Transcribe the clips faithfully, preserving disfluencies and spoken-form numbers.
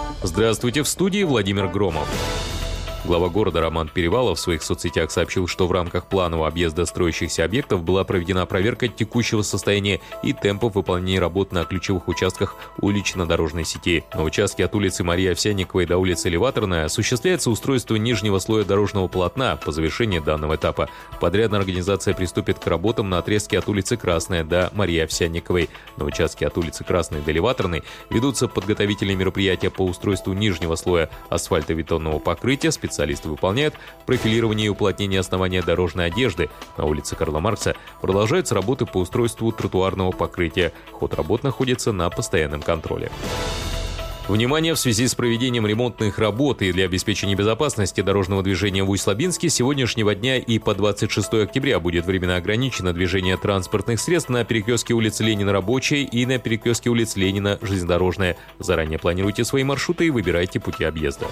Здравствуйте, в студии Владимир Громов. Глава города Роман Перевалов в своих соцсетях сообщил, что в рамках планового объезда строящихся объектов была проведена проверка текущего состояния и темпов выполнения работ на ключевых участках улично-дорожной сети. На участке от улицы Марии Овсянниковой до улицы Элеваторная осуществляется устройство нижнего слоя дорожного полотна. По завершении данного этапа подрядная организация приступит к работам на отрезке от улицы Красная до Марии Овсянниковой. На участке от улицы Красной до Элеваторной ведутся подготовительные мероприятия по устройству нижнего слоя асфальтобетонного покрытия. Специалисты выполняют профилирование и уплотнение основания дорожной одежды. На улице Карла Маркса продолжаются работы по устройству тротуарного покрытия. Ход работ находится на постоянном контроле. Внимание! В связи с проведением ремонтных работ и для обеспечения безопасности дорожного движения в Усть-Лабинске с сегодняшнего дня и по двадцать шестого октября будет временно ограничено движение транспортных средств на перекрестке улицы Ленина Рабочая и на перекрестке улиц Ленина Железнодорожная. Заранее планируйте свои маршруты и выбирайте пути объезда.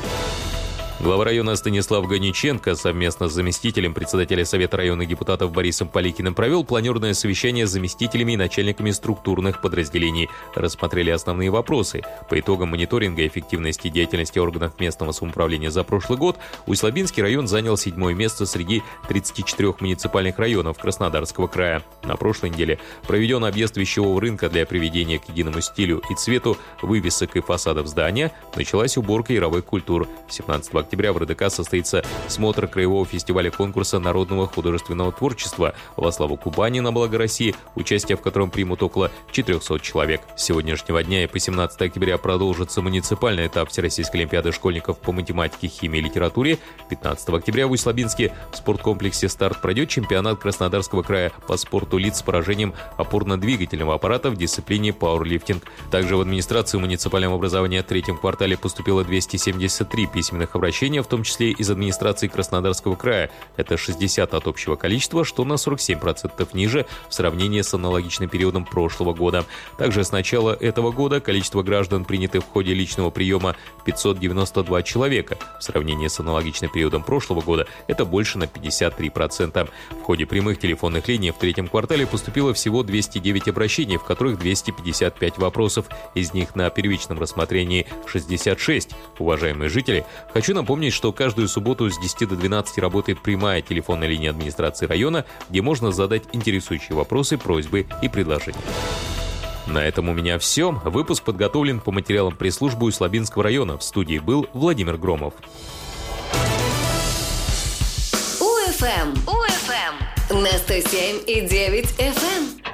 Глава района Станислав Ганиченко совместно с заместителем председателя Совета районных депутатов Борисом Поликиным провел планерное совещание с заместителями и начальниками структурных подразделений. Рассмотрели основные вопросы. По итогам мониторинга эффективности деятельности органов местного самоуправления за прошлый год Усть-Лабинский район занял седьмое место среди тридцати четырёх муниципальных районов Краснодарского края. На прошлой неделе проведен объезд вещевого рынка для приведения к единому стилю и цвету вывесок и фасадов здания. Началась уборка яровых культур. семнадцатого октября в РДК состоится смотр краевого фестиваля конкурса народного художественного творчества «Во славу Кубани на благо России», участие в котором примут около четырехсот человек. С сегодняшнего дня и по семнадцатого октября продолжится муниципальный этап Всероссийской олимпиады школьников по математике, химии и литературе. пятнадцатого октября в Усть-Лабинске в спорткомплексе «Старт» пройдет чемпионат Краснодарского края по спорту лиц с поражением опорно-двигательного аппарата в дисциплине пауэрлифтинг. Также в администрацию муниципального образования в третьем квартале поступило двести семьдесят три письменных обращений, в том числе из администрации Краснодарского края. Это шестьдесят от общего количества, что на сорок семь процентов ниже в сравнении с аналогичным периодом прошлого года. Также с начала этого года количество граждан, принятых в ходе личного приема, пятьсот девяносто два человека. В сравнении с аналогичным периодом прошлого года это больше на пятьдесят три процента. В ходе прямых телефонных линий в третьем квартале поступило всего двести девять обращений, в которых двести пятьдесят пять вопросов. Из них на первичном рассмотрении шестьдесят шесть. Уважаемые жители, хочу напомнить, Напомнить, что каждую субботу с десяти до двенадцати работает прямая телефонная линия администрации района, где можно задать интересующие вопросы, просьбы и предложения. На этом у меня все. Выпуск подготовлен по материалам пресс-службы Усть-Лабинского района. В студии был Владимир Громов. УФМ. УФМ. На сто семь и девять эф эм.